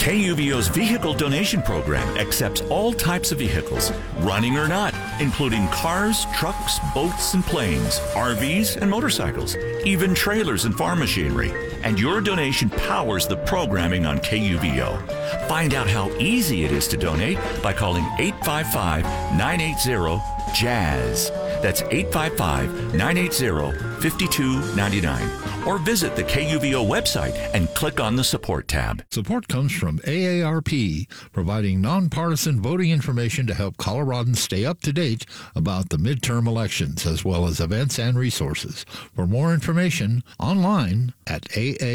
KUVO's vehicle donation program accepts all types of vehicles, running or not, including cars, trucks, boats, and planes, RVs and motorcycles, even trailers and farm machinery. And your donation powers the programming on KUVO. Find out how easy it is to donate by calling 855-980-JAZZ. That's 855-980-5299. Or visit the KUVO website and click on the Support tab. Support comes from AARP, providing nonpartisan voting information to help Coloradans stay up to date about the midterm elections, as well as events and resources. For more information, online at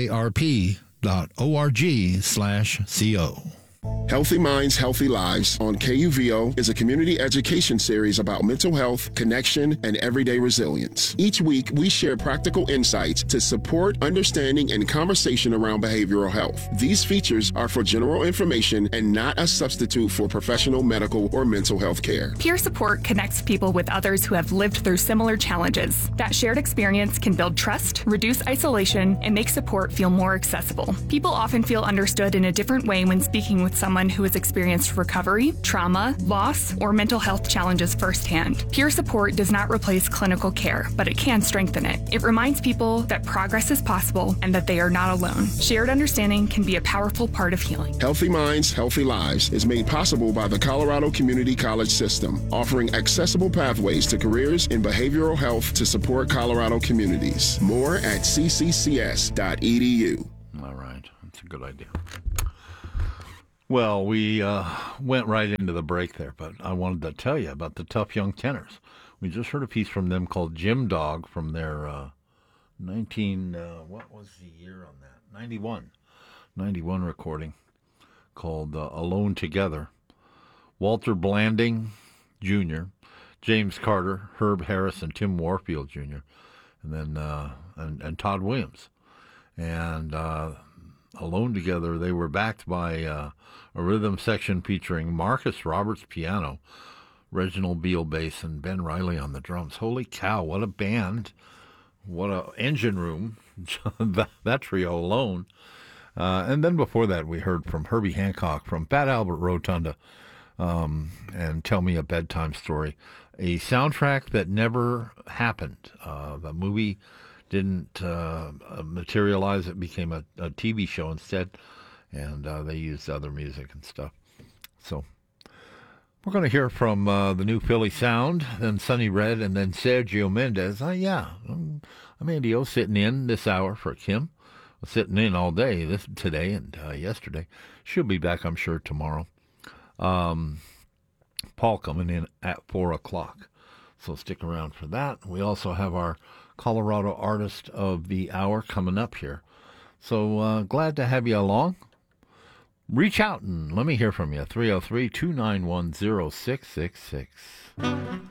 aarp.org/co. Healthy Minds, Healthy Lives on KUVO is a community education series about mental health, connection, and everyday resilience. Each week, we share practical insights to support understanding and conversation around behavioral health. These features are for general information and not a substitute for professional medical or mental health care. Peer support connects people with others who have lived through similar challenges. That shared experience can build trust, reduce isolation, and make support feel more accessible. People often feel understood in a different way when speaking with someone who has experienced recovery, trauma, loss, or mental health challenges firsthand. Peer support does not replace clinical care, but it can strengthen it. It reminds people that progress is possible and that they are not alone. Shared understanding can be a powerful part of healing. Healthy Minds, Healthy Lives is made possible by the Colorado Community College System, offering accessible pathways to careers in behavioral health to support Colorado communities. More at cccs.edu. All right. That's a good idea. Well, we went right into the break there, but I wanted to tell you about the Tough Young Tenors. We just heard a piece from them called Gym Dog from their what was the year on that? 91 recording called Alone Together. Walter Blanding Jr., James Carter, Herb Harris, and Tim Warfield Jr., and then and Todd Williams. And Alone Together, they were backed by a rhythm section featuring Marcus Roberts piano, Reginald Beale bass, and Ben Riley on the drums. Holy cow, what a band. What a engine room. that trio alone. And then before that, we heard from Herbie Hancock from Fat Albert Rotunda and Tell Me a Bedtime Story, a soundtrack that never happened. The movie didn't materialize. It became a TV show instead, and they used other music and stuff. So we're going to hear from the new Philly Sound, then Sonny Red, and then Sergio Mendes. I'm Andy O, sitting in this hour for Kim. Sitting in all day today and yesterday. She'll be back, I'm sure, tomorrow. Paul coming in at 4 o'clock, so stick around for that. We also have our Colorado Artist of the Hour coming up here. So glad to have you along. Reach out and let me hear from you. 303-291-0666.